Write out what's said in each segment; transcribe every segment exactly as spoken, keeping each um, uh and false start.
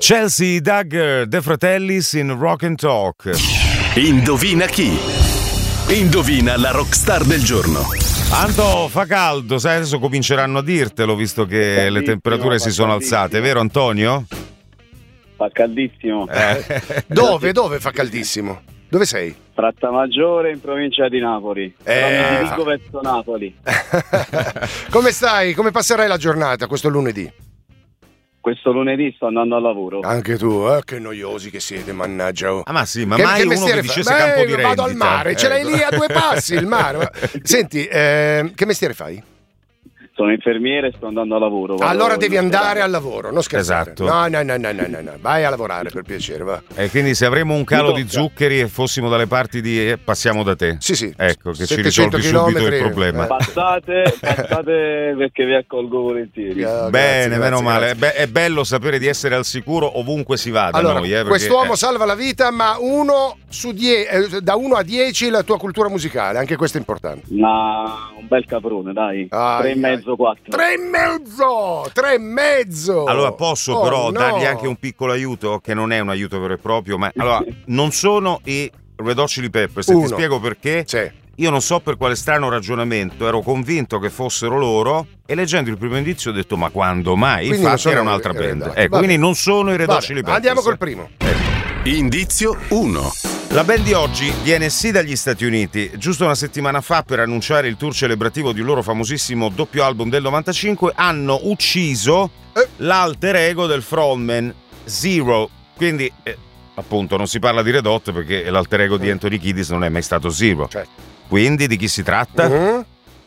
Chelsea Dagger, De Fratellis in Rock and Talk. Indovina chi? Indovina la rockstar del giorno. Anto, fa caldo, sai, adesso cominceranno a dirtelo visto che le temperature si sono alzate, vero Antonio? Fa caldissimo. Eh. Dove? Dove fa caldissimo? Dove sei? Frattamaggiore in provincia di Napoli. Eh, mi dirigo verso Napoli. Come stai? Come passerai la giornata questo lunedì? Questo lunedì sto andando al lavoro. Anche tu, eh? Che noiosi che siete, mannaggia. Oh. Ah, ma sì, ma che, mai che uno che dicesse campo di rendita. Vado al mare, ce l'hai lì a due passi il mare. Senti, eh, che mestiere fai? Sono infermiere e sto andando a lavoro. Allora devi andare al lavoro, non scherzare. Esatto. No, no, no, no, no, no, vai a lavorare per piacere, va. E quindi se avremo un calo di zuccheri e fossimo dalle parti di eh, passiamo da te. Sì, sì. Ecco, che ci risolvi subito il problema. Eh. Passate, passate perché vi accolgo volentieri. Bene, Grazie, meno grazie, male. grazie. Beh, è bello sapere di essere al sicuro ovunque si vada. Allora, noi, eh, perché, quest'uomo eh. salva la vita, ma uno su die- eh, da uno a dieci la tua cultura musicale, anche questo è importante. Ma un bel caprone, dai. Ai, Tre e mezzo, quattro. Tre e mezzo! Tre e mezzo! Allora posso Oh, però no. dargli anche un piccolo aiuto, che non è un aiuto vero e proprio, ma allora non sono i Red Hot Chili Peppers, e ti Uno. spiego perché. Sì. Io non so per quale strano ragionamento, ero convinto che fossero loro e leggendo il primo indizio ho detto ma quando mai? Quindi non Infatti sono era un'altra i Red band. Hot. Ecco, Vabbè. quindi non sono i Red Hot Vabbè, Chili Peppers. andiamo col primo. Indizio uno. La band di oggi viene sì dagli Stati Uniti, giusto una settimana fa per annunciare il tour celebrativo di un loro famosissimo doppio album del novantacinque hanno ucciso Eh. l'alter ego del frontman Zero, quindi eh, appunto non si parla di Red Hot perché l'alter ego di Anthony Kiedis non è mai stato Zero. Certo. Quindi di chi si tratta? Mm?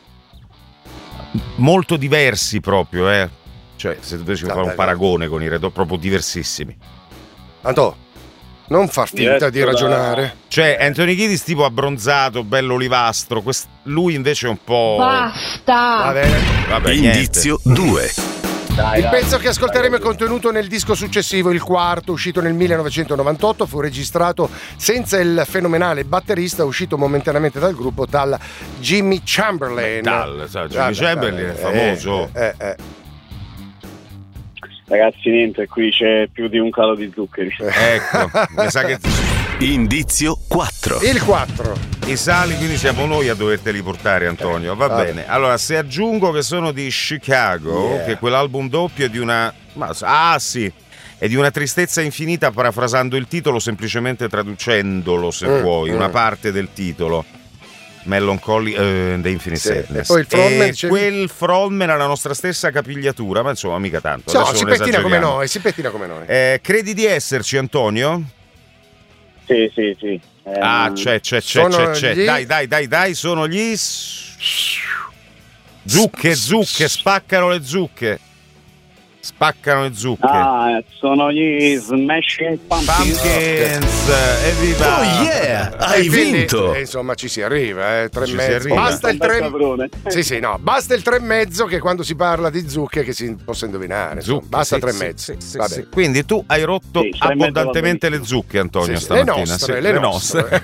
Molto diversi proprio, eh. Cioè, se dovessimo Dai, fare un dai, paragone con i Red Hot, proprio diversissimi. Antò, non far finta di Diverso da- ragionare. Cioè, Anthony Kiedis tipo abbronzato, bello olivastro, quest- lui invece è un po'... Basta! Va bene. Vabbè, niente. Indizio due. Dai, Il dai. pezzo che ascolteremo è contenuto nel disco successivo, il quarto, uscito nel millenovecentonovantotto, fu registrato senza il fenomenale batterista uscito momentaneamente dal gruppo, tal Jimmy Chamberlain. Dal, sai, Jimmy Vabbè, Chamberlain è vabbè, famoso. eh, eh, eh. Ragazzi, niente, qui c'è più di un calo di zuccheri. Ecco, mi sa che Indizio quattro. Il quattro. i sali, quindi siamo noi a doverteli portare, Antonio. Va vabbè. bene. Allora, se aggiungo che sono di Chicago, Yeah. che quell'album doppio è di una... ma- ah, sì. È di una tristezza infinita, parafrasando il titolo, semplicemente traducendolo, se Mm, vuoi, mm. una parte del titolo. Melancholy uh, The Infinite Sì. Sadness. E poi il frontman E dicevi? quel frontman ha la nostra stessa capigliatura, ma insomma mica tanto. No, Adesso si non pettina come esageriamo. noi, si pettina come noi. Eh, credi di esserci, Antonio? Sì, sì, sì. Eh, Ah, c'è, c'è, c'è, Sono c'è, c'è. gli- Dai, dai, dai, dai, sono gli... Zucche, zucche, spaccano le zucche. Spaccano le zucche. Ah, sono gli Smashing Pumpkins. Pumpkins, evviva! Oh yeah, hai E quindi, vinto. eh, insomma, ci si arriva, eh, tre Ci e si mezzo. arriva. Basta il Un bel tre. caprone. Sì, sì, no, basta il tre e mezzo che quando si parla di zucche che si possa indovinare. insomma. Zucche, Basta sì, tre e sì, mezzo. sì, sì, Vabbè. sì. Quindi tu hai rotto Sì, tre e mezzo abbondantemente va le zucche, Antonio, Sì, sì, stamattina. le nostre, Sì, le nostre.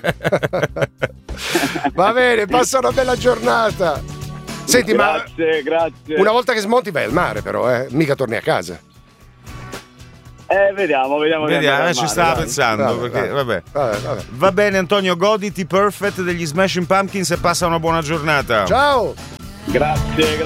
Va bene, passa una bella giornata. Senti, Grazie, grazie. ma una volta che smonti vai al mare, però, eh, mica torni a casa. Eh, vediamo, vediamo. Vediamo, vediamo eh, ci stava pensando. Vabbè, perché, vabbè. Vabbè, vabbè. Va bene, Antonio, goditi Perfect degli Smashing Pumpkins e passa una buona giornata. Ciao! Grazie, grazie.